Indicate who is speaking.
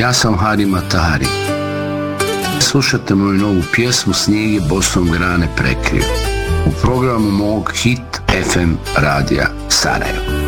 Speaker 1: Ja sam Hari Matahari. Slušajte moju novu pjesmu Snijeg je bosom grane prekrio u programu mog Hit FM radija Sarajevo.